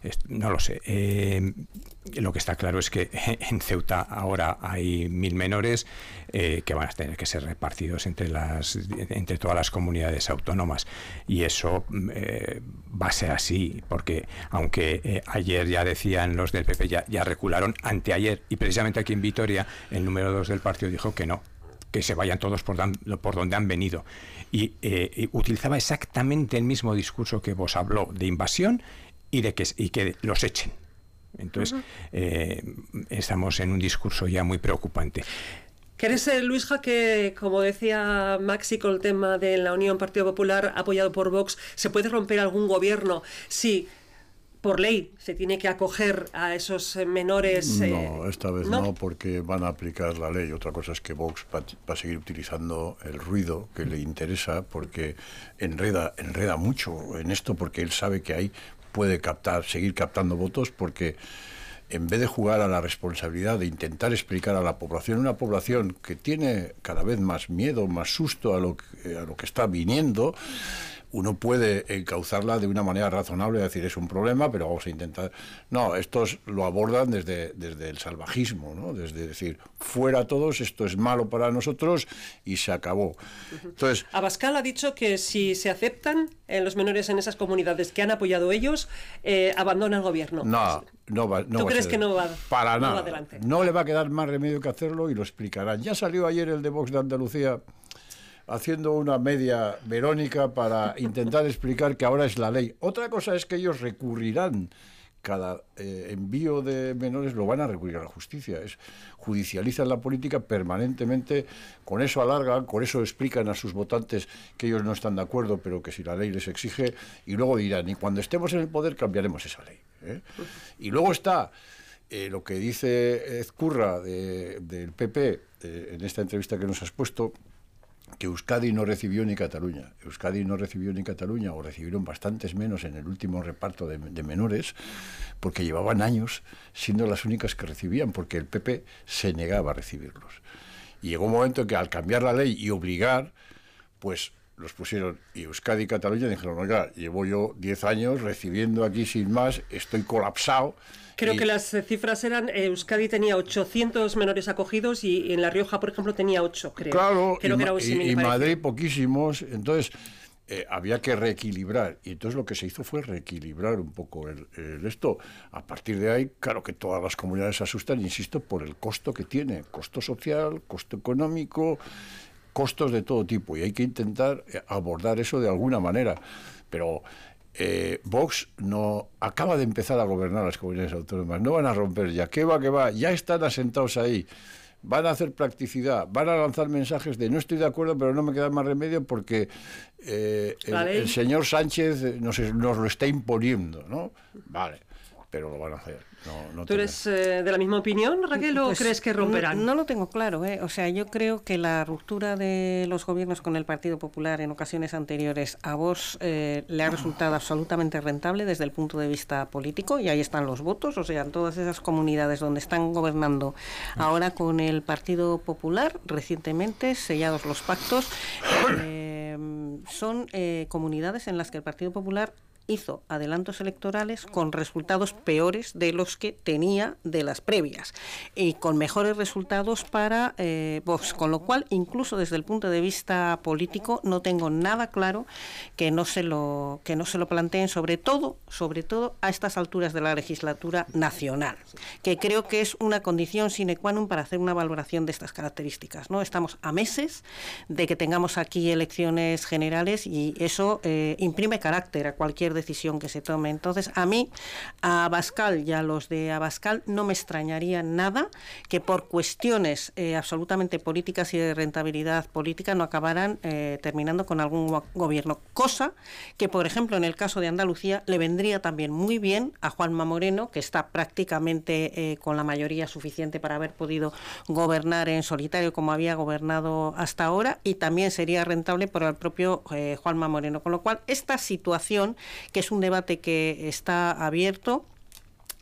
No lo sé. Lo que está claro es que en Ceuta ahora hay 1000 menores que van a tener que ser repartidos entre todas las comunidades autónomas, y eso va a ser así, porque aunque ayer ya decían los del PP, ya recularon anteayer, y precisamente aquí en Vitoria el número 2 del partido dijo que no, que se vayan todos por donde han venido, y utilizaba exactamente el mismo discurso que vos habló de invasión y que los echen. Entonces, estamos en un discurso ya muy preocupante. ¿Crees, Luisja, que, como decía Maxi con el tema de la Unión Partido Popular apoyado por Vox, se puede romper algún gobierno si por ley se tiene que acoger a esos menores? No, esta vez no, porque van a aplicar la ley. Otra cosa es que Vox va a seguir utilizando el ruido que le interesa, porque enreda mucho en esto, porque él sabe que ahí puede seguir captando votos, porque en vez de jugar a la responsabilidad de intentar explicar a la población, una población que tiene cada vez más miedo, más susto a lo que está viniendo, uno puede encauzarla de una manera razonable, decir, es un problema, pero vamos a intentar... No, estos lo abordan desde el salvajismo, ¿no? Desde decir, fuera todos, esto es malo para nosotros y se acabó. Entonces, Abascal ha dicho que si se aceptan los menores en esas comunidades que han apoyado ellos, abandona el gobierno. No ¿Tú crees que no va para nada? No va adelante? No le va a quedar más remedio que hacerlo, y lo explicarán. Ya salió ayer el de Vox de Andalucía haciendo una media Verónica para intentar explicar que ahora es la ley. Otra cosa es que ellos recurrirán, cada envío de menores lo van a recurrir a la justicia. Judicializan la política permanentemente, con eso alargan, con eso explican a sus votantes que ellos no están de acuerdo, pero que si la ley les exige, y luego dirán, y cuando estemos en el poder cambiaremos esa ley. Y luego está lo que dice Ezcurra del PP en esta entrevista que nos has puesto, que Euskadi no recibió ni Cataluña. Euskadi no recibió ni Cataluña, o recibieron bastantes menos en el último reparto de menores, porque llevaban años siendo las únicas que recibían, porque el PP se negaba a recibirlos. Y llegó un momento en que, al cambiar la ley y obligar, pues los pusieron, y Euskadi y Cataluña dijeron, oiga, llevo yo 10 años recibiendo aquí sin más, estoy colapsado. Creo que las cifras eran, Euskadi tenía 800 menores acogidos y en La Rioja, por ejemplo, tenía 8, creo. Claro, y Madrid poquísimos. Entonces, había que reequilibrar. Y entonces lo que se hizo fue reequilibrar un poco esto. A partir de ahí, claro que todas las comunidades se asustan, insisto, por el costo que tiene. Costo social, costo económico, costos de todo tipo. Y hay que intentar abordar eso de alguna manera. Pero... Vox no acaba de empezar a gobernar las comunidades autónomas, no van a romper ya, ¿qué va? Ya están asentados ahí, van a hacer practicidad, van a lanzar mensajes de no estoy de acuerdo, pero no me queda más remedio porque el señor Sánchez nos lo está imponiendo, ¿no? Vale, pero lo van a hacer. ¿Tú eres de la misma opinión, Raquel, o crees que romperán? No lo tengo claro, O sea, yo creo que la ruptura de los gobiernos con el Partido Popular en ocasiones anteriores a Vox le ha resultado absolutamente rentable desde el punto de vista político, y ahí están los votos. O sea, en todas esas comunidades donde están gobernando ahora con el Partido Popular, recientemente sellados los pactos, son comunidades en las que el Partido Popular hizo adelantos electorales con resultados peores de los que tenía de las previas, y con mejores resultados para Vox, con lo cual, incluso desde el punto de vista político, no tengo nada claro que no se lo planteen, sobre todo a estas alturas de la legislatura nacional, que creo que es una condición sine qua non para hacer una valoración de estas características, ¿no? Estamos a meses de que tengamos aquí elecciones generales, y eso imprime carácter a cualquier decisión que se tome. Entonces, a mí, a Abascal y a los de Abascal, no me extrañaría nada que por cuestiones absolutamente políticas y de rentabilidad política no acabaran terminando con algún gobierno, cosa que, por ejemplo, en el caso de Andalucía le vendría también muy bien a Juanma Moreno, que está prácticamente con la mayoría suficiente para haber podido gobernar en solitario como había gobernado hasta ahora, y también sería rentable para el propio Juanma Moreno, con lo cual esta situación, que es un debate que está abierto,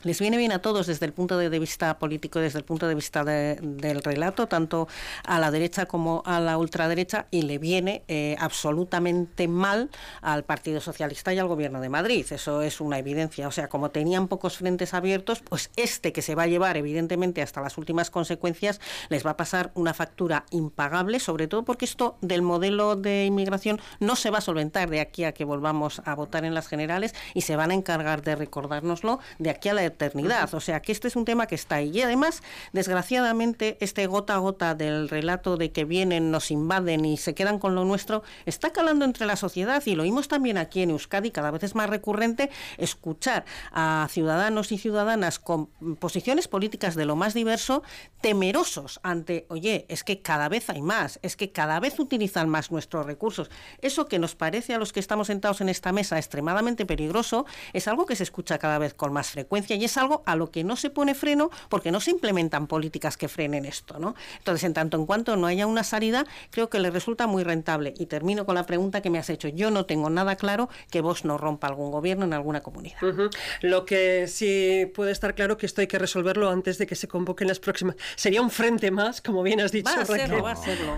les viene bien a todos desde el punto de vista político, desde el punto de vista del relato, tanto a la derecha como a la ultraderecha, y le viene absolutamente mal al Partido Socialista y al Gobierno de Madrid. Eso es una evidencia. O sea, como tenían pocos frentes abiertos, pues que se va a llevar evidentemente hasta las últimas consecuencias, les va a pasar una factura impagable, sobre todo porque esto del modelo de inmigración no se va a solventar de aquí a que volvamos a votar en las generales, y se van a encargar de recordárnoslo de aquí a la eternidad. O sea, que este es un tema que está ahí. Y además, desgraciadamente, este gota a gota del relato de que vienen, nos invaden y se quedan con lo nuestro, está calando entre la sociedad, y lo oímos también aquí en Euskadi. Cada vez es más recurrente escuchar a ciudadanos y ciudadanas con posiciones políticas de lo más diverso, temerosos ante, oye, es que cada vez hay más, es que cada vez utilizan más nuestros recursos. Eso que nos parece a los que estamos sentados en esta mesa extremadamente peligroso, es algo que se escucha cada vez con más frecuencia, y es algo a lo que no se pone freno porque no se implementan políticas que frenen esto, ¿no? Entonces, en tanto en cuanto no haya una salida, creo que le resulta muy rentable. Y termino con la pregunta que me has hecho. Yo no tengo nada claro que Vox no rompa algún gobierno en alguna comunidad. Lo que sí puede estar claro que esto hay que resolverlo antes de que se convoquen las próximas. Sería un frente más, como bien has dicho, Raquel. Va a serlo.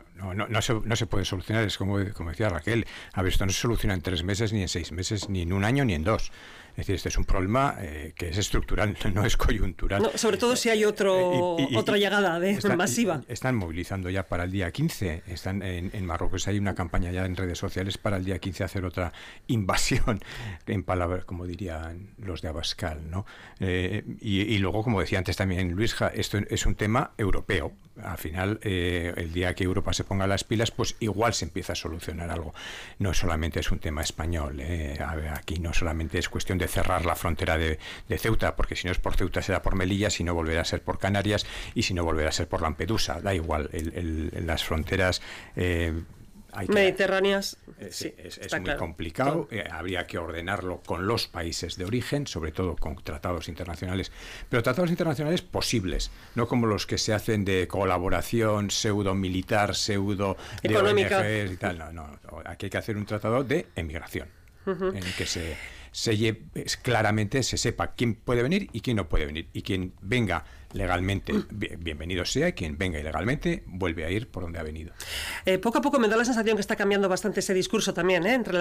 No se puede solucionar, es como decía Raquel. A ver, esto no se soluciona en 3 meses, ni en 6 meses, ni en 1 año, ni en 2. Es decir, este es un problema que es estructural, no es coyuntural. No, sobre todo si hay otra llegada masiva. Están movilizando ya para el día 15. En Marruecos hay una campaña ya en redes sociales para el día 15 hacer otra invasión, en palabras, como dirían los de Abascal, ¿no? Y luego, como decía antes también Luisja, esto es un tema europeo. Al final, el día que Europa se ponga las pilas, pues igual se empieza a solucionar algo. No solamente es un tema español. A ver, aquí no solamente es cuestión de cerrar la frontera de Ceuta, porque si no es por Ceuta será por Melilla, si no volverá a ser por Canarias, y si no volverá a ser por Lampedusa. Da igual, las fronteras mediterráneas es muy complicado. Habría que ordenarlo con los países de origen, sobre todo con tratados internacionales, pero tratados internacionales posibles, no como los que se hacen de colaboración pseudo militar, pseudo de ONGs y tal. No, aquí hay que hacer un tratado de emigración, en el que claramente se sepa quién puede venir y quién no puede venir, y quien venga legalmente, bienvenido sea, y quien venga ilegalmente vuelve a ir por donde ha venido. Poco a poco me da la sensación que está cambiando bastante ese discurso también, entre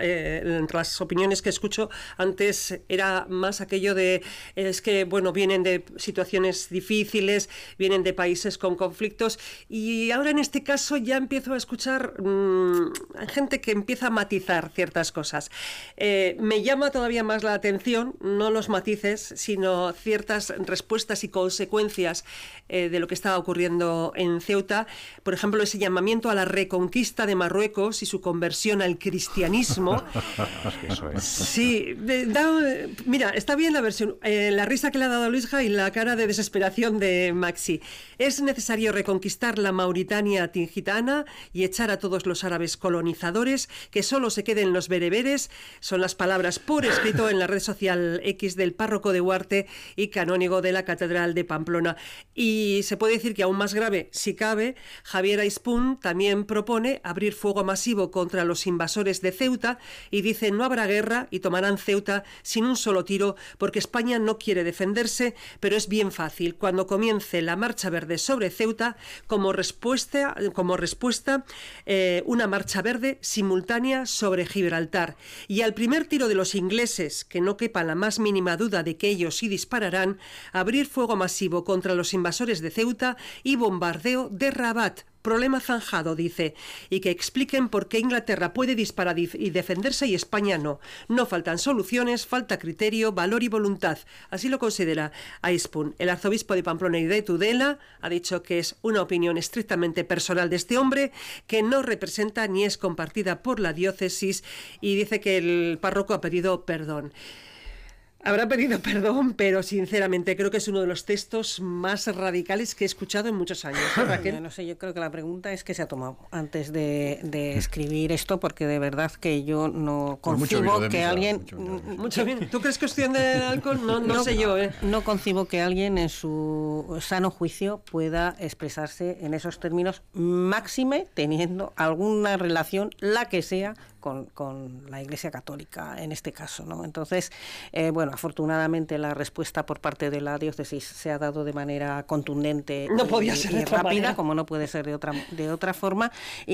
las opiniones que escucho. Antes era más aquello de, es que, bueno, vienen de situaciones difíciles, vienen de países con conflictos, y ahora en este caso ya empiezo a escuchar gente que empieza a matizar ciertas cosas. Me llama todavía más la atención, no los matices, sino ciertas respuestas y consecuencias de lo que estaba ocurriendo en Ceuta. Por ejemplo, ese llamamiento a la reconquista de Marruecos y su conversión al cristianismo. Eso es. Sí, mira, está bien la versión, la risa que le ha dado a Luisja y la cara de desesperación de Maxi. Es necesario reconquistar la Mauritania tingitana y echar a todos los árabes colonizadores, que solo se queden los bereberes. Son las palabras por escrito en la red social X del párroco de Huarte y canónigo de la Catedral de Pamplona. Y se puede decir que aún más grave, si cabe, Javier Aispun también propone abrir fuego masivo contra los invasores de Ceuta y dice: no habrá guerra y tomarán Ceuta sin un solo tiro, porque España no quiere defenderse, pero es bien fácil. Cuando comience la marcha verde sobre Ceuta, como respuesta, una marcha verde simultánea sobre Gibraltar. Y al primer tiro de los ingleses, que no quepa la más mínima duda de que ellos sí dispararán, abrir fuego masivo contra los invasores de Ceuta y bombardeo de Rabat. Problema zanjado, dice, y que expliquen por qué Inglaterra puede disparar y defenderse y España no. No faltan soluciones, falta criterio, valor y voluntad. Así lo considera Aispun. El arzobispo de Pamplona y de Tudela ha dicho que es una opinión estrictamente personal de este hombre, que no representa ni es compartida por la diócesis, y dice que el párroco ha pedido perdón. Habrá pedido perdón, pero sinceramente creo que es uno de los textos más radicales que he escuchado en muchos años. Raquel. No sé, yo creo que la pregunta es qué se ha tomado antes de escribir esto, porque de verdad que yo no concibo que alguien... Mucho bien. ¿Tú crees que es cuestión de alcohol? No sé yo, ¿eh? No concibo que alguien en su sano juicio pueda expresarse en esos términos, máxime teniendo alguna relación, la que sea, con la Iglesia Católica en este caso, ¿no? Entonces, bueno, afortunadamente la respuesta por parte de la diócesis se ha dado de manera contundente y rápida, como no puede ser de otra forma.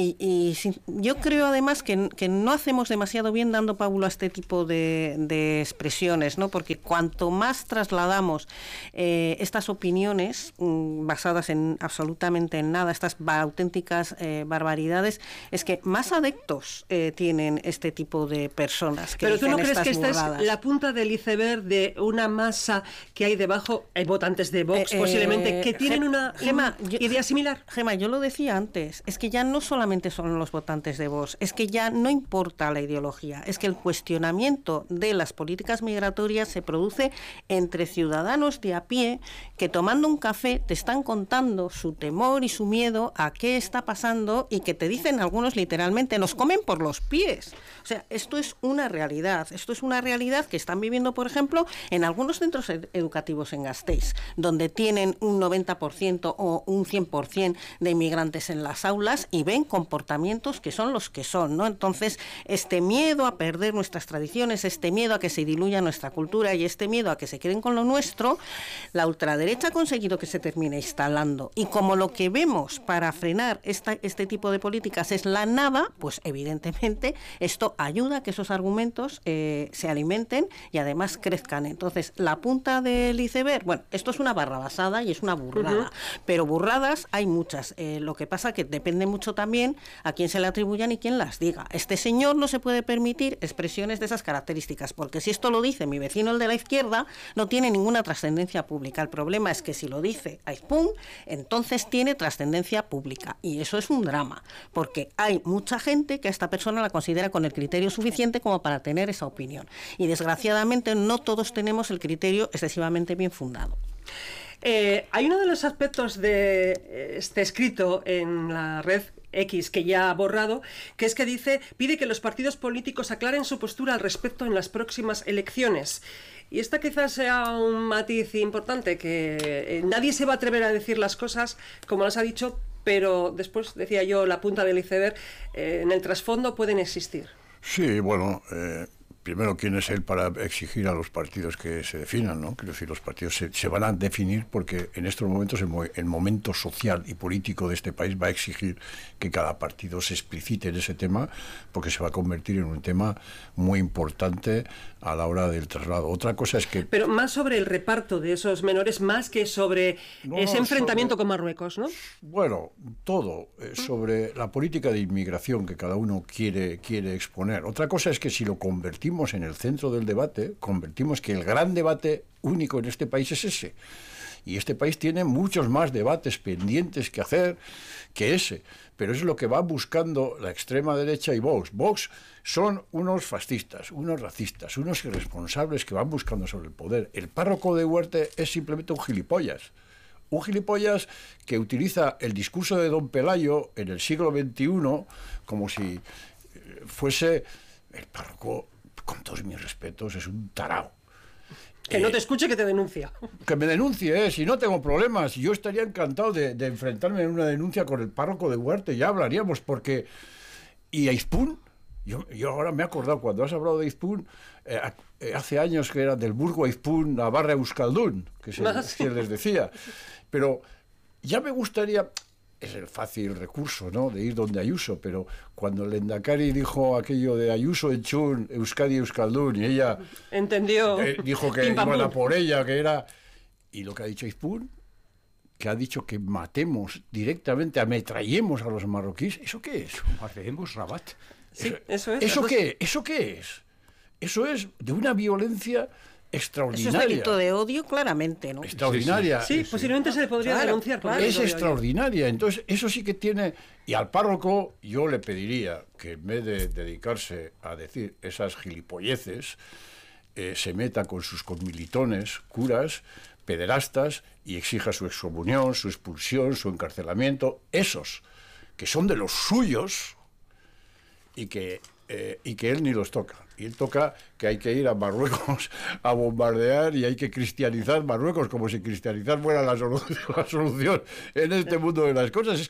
Yo creo además que no hacemos demasiado bien dando pábulo a este tipo de expresiones, ¿no? Porque cuanto más trasladamos estas opiniones basadas en absolutamente en nada, estas auténticas barbaridades, es que más adeptos tienen este tipo de personas que Pero tú no crees que esta burradas. es la punta del iceberg de una masa que hay debajo, hay votantes de Vox posiblemente, que tienen una idea similar. Gemma, yo lo decía antes, es que ya no solamente son los votantes de Vox, es que ya no importa la ideología, es que el cuestionamiento de las políticas migratorias se produce entre ciudadanos de a pie que tomando un café te están contando su temor y su miedo a qué está pasando y que te dicen algunos literalmente, nos comen por los pies. O sea, esto es una realidad que están viviendo, por ejemplo, en algunos centros educativos en Gasteiz, donde tienen un 90% o un 100% de inmigrantes en las aulas y ven comportamientos que son los que son, ¿no? Entonces, este miedo a perder nuestras tradiciones, este miedo a que se diluya nuestra cultura y este miedo a que se queden con lo nuestro, la ultraderecha ha conseguido que se termine instalando. Y como lo que vemos para frenar este tipo de políticas es la nada, pues evidentemente esto ayuda a que esos argumentos se alimenten y además crezcan. Entonces, la punta del iceberg, bueno, esto es una barrabasada y es una burrada, pero burradas hay muchas. Lo que pasa que depende mucho también a quién se le atribuyan y quién las diga. Este señor no se puede permitir expresiones de esas características, porque si esto lo dice mi vecino, el de la izquierda, no tiene ninguna trascendencia pública. El problema es que si lo dice Aizpún, entonces tiene trascendencia pública. Y eso es un drama, porque hay mucha gente que a esta persona la considera con el criterio suficiente como para tener esa opinión. Y desgraciadamente no todos tenemos el criterio excesivamente bien fundado. Hay uno de los aspectos de este escrito en la red X que ya ha borrado, que es que pide que los partidos políticos aclaren su postura al respecto en las próximas elecciones. Y esta quizás sea un matiz importante, que nadie se va a atrever a decir las cosas como las ha dicho, pero después, decía yo, la punta del iceberg, en el trasfondo pueden existir. Sí, bueno, primero, ¿quién es él para exigir a los partidos que se definan, ¿no? Quiero decir, los partidos se van a definir porque en estos momentos el momento social y político de este país va a exigir que cada partido se explicite en ese tema, porque se va a convertir en un tema muy importante a la hora del traslado. Otra cosa es que... Pero más sobre el reparto de esos menores, más que sobre ese enfrentamiento con Marruecos, ¿no? Bueno, todo sobre la política de inmigración que cada uno quiere exponer. Otra cosa es que si lo convertimos en el centro del debate, convertimos que el gran debate único en este país es ese. Y este país tiene muchos más debates pendientes que hacer que ese. Pero es lo que va buscando la extrema derecha y Vox. Vox son unos fascistas, unos racistas, unos irresponsables que van buscando sobre el poder. El párroco de Huerte es simplemente un gilipollas. Un gilipollas que utiliza el discurso de Don Pelayo en el siglo XXI como si fuese el párroco, con todos mis respetos, es un tarao. Que no te escuche, que te denuncia. Que me denuncie, si no tengo problemas. Yo estaría encantado de enfrentarme en una denuncia con el párroco de Huarte, ya hablaríamos, porque... ¿Y Aizpún? Yo ahora me he acordado, cuando has hablado de Aizpún, hace años que era del Burgo Aizpún, Navarra Euskaldun, que se les decía. Pero ya me gustaría... Es el fácil recurso, ¿no?, de ir donde Ayuso, pero cuando el Lehendakari dijo aquello de Ayuso Enchún, Euskadi Euskaldun, y ella entendió, dijo que iban a por ella, que era... Y lo que ha dicho Aizpún, que ha dicho que matemos directamente, ametrallemos a los marroquíes, ¿eso qué es? Bombardeemos Rabat. Sí, eso es. ¿Eso qué es? Eso es de una violencia extraordinaria. Eso es delito de odio, claramente, ¿no? Extraordinaria. Sí, posiblemente se le podría denunciar. Es extraordinaria. Entonces, eso sí que tiene... Y al párroco yo le pediría que en vez de dedicarse a decir esas gilipolleces, se meta con sus comilitones, curas, pederastas, y exija su excomunión, su expulsión, su encarcelamiento. Esos, que son de los suyos, y que él ni los toca. Y él toca que hay que ir a Marruecos a bombardear y hay que cristianizar Marruecos, como si cristianizar fuera la solución en este mundo de las cosas.